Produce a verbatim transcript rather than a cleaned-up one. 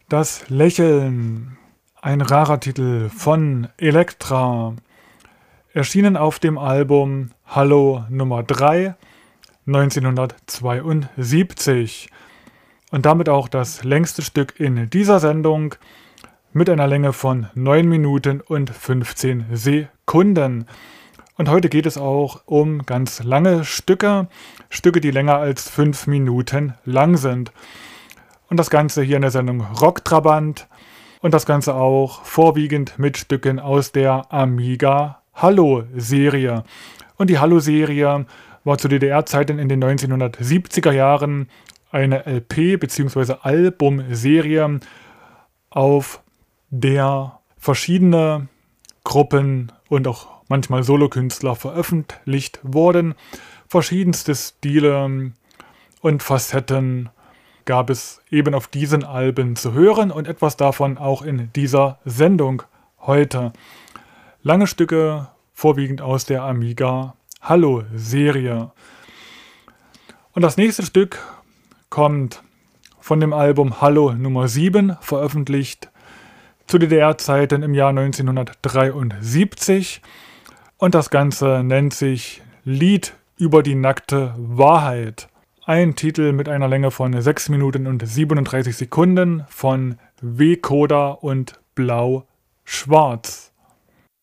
Das Lächeln, ein rarer Titel von Elektra, erschienen auf dem Album Hallo Nummer drei neunzehnhundertzweiundsiebzig und damit auch das längste Stück in dieser Sendung mit einer Länge von neun Minuten und fünfzehn Sekunden. Und heute geht es auch um ganz lange Stücke, Stücke, die länger als fünf Minuten lang sind. Und das Ganze hier in der Sendung Rocktrabant und das Ganze auch vorwiegend mit Stücken aus der Amiga Hallo-Serie. Und die Hallo-Serie war zu D D R-Zeiten in den neunzehnhundertsiebziger Jahren eine L P- bzw. Albumserie, auf der verschiedene Gruppen und auch manchmal Solokünstler veröffentlicht wurden. Verschiedenste Stile und Facetten gab es eben auf diesen Alben zu hören und etwas davon auch in dieser Sendung heute. Lange Stücke, vorwiegend aus der Amiga Hallo-Serie. Und das nächste Stück kommt von dem Album Hallo Nummer sieben, veröffentlicht zu D D R-Zeiten im Jahr neunzehnhundertdreiundsiebzig. Und das Ganze nennt sich Lied über die nackte Wahrheit. Ein Titel mit einer Länge von sechs Minuten und siebenunddreißig Sekunden von W. Coda und Blau-Schwarz.